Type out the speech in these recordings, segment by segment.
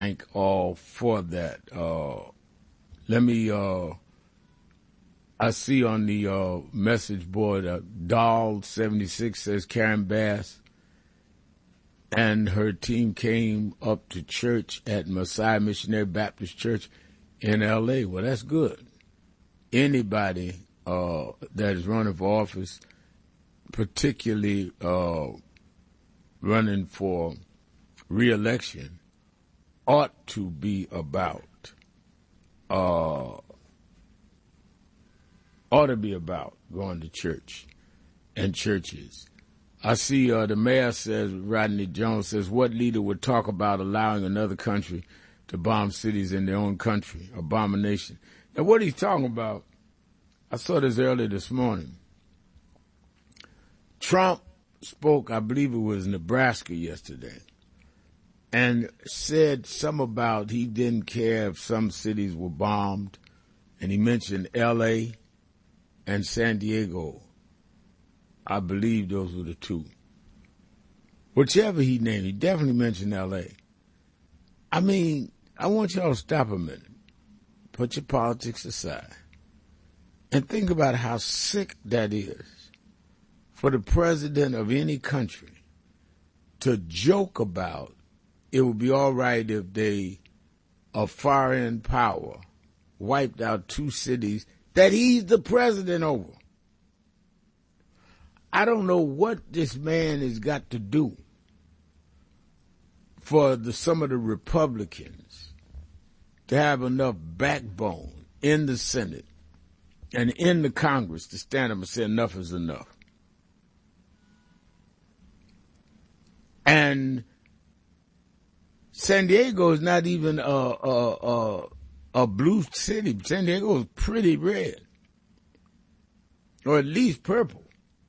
thank all for that. Let me, I see on the message board, Doll76 says Karen Bass and her team came up to church at Messiah Missionary Baptist Church in L.A. Well, that's good. Anybody that is running for office, particularly running for re-election, ought to be about going to church and churches. I see the mayor says, Rodney Jones says, what leader would talk about allowing another country to bomb cities in their own country? Abomination. And what he's talking about, I saw this earlier this morning. Trump spoke, I believe it was Nebraska yesterday, and said something about he didn't care if some cities were bombed, and he mentioned L.A. and San Diego. I believe those were the two. Whichever he named, he definitely mentioned L.A. I mean, I want y'all to stop a minute. Put your politics aside. And think about how sick that is for the president of any country to joke about it would be all right if a foreign power wiped out two cities that he's the president over. I don't know what this man has got to do for some of the Republicans to have enough backbone in the Senate and in the Congress to stand up and say enough is enough. And San Diego is not even a blue city. San Diego is pretty red, or at least purple.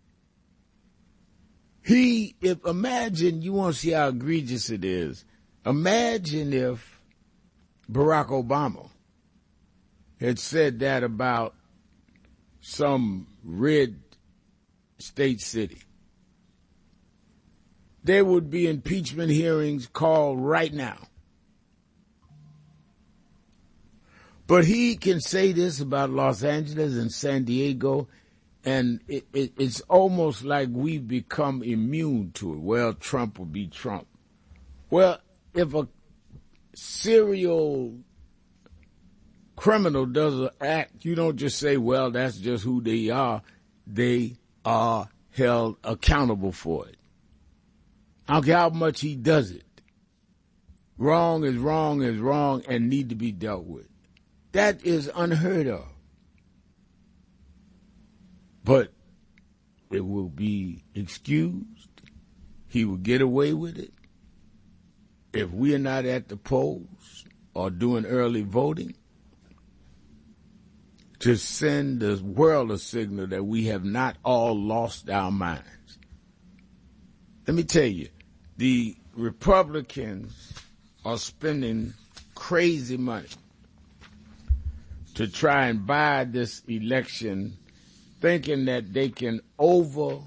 Imagine, you want to see how egregious it is. Imagine if Barack Obama had said that about some red state city. There would be impeachment hearings called right now. But he can say this about Los Angeles and San Diego, and it's almost like we've become immune to it. Well, Trump will be Trump. Well, if a serial criminal does an act, you don't just say, well, that's just who they are. They are held accountable for it. I don't care how much he does it. Wrong is wrong is wrong and need to be dealt with. That is unheard of. But it will be excused. He will get away with it. If we are not at the polls or doing early voting, to send the world a signal that we have not all lost our minds. Let me tell you, the Republicans are spending crazy money to try and buy this election, thinking that they can overwhelm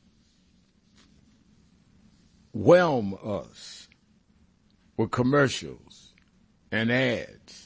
us with commercials and ads.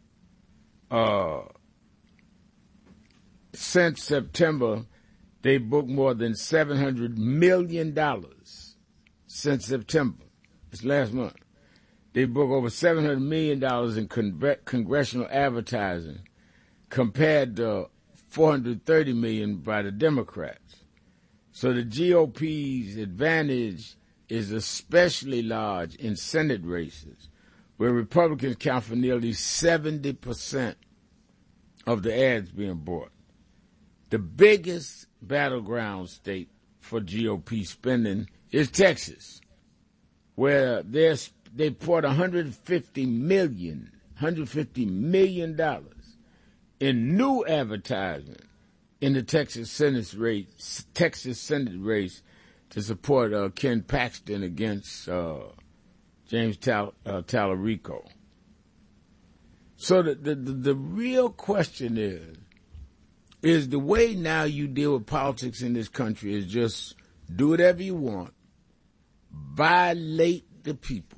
Since September, they booked more than $700 million. Since September, it's last month. They booked over $700 million in congressional advertising compared to $430 million by the Democrats. So the GOP's advantage is especially large in Senate races, where Republicans count for nearly 70% of the ads being bought. The biggest battleground state for GOP spending is Texas, where they poured $150 million in new advertisement in the Texas Senate race to support Ken Paxton against James Tallarico. So the real question is the way now you deal with politics in this country is just do whatever you want, violate the people,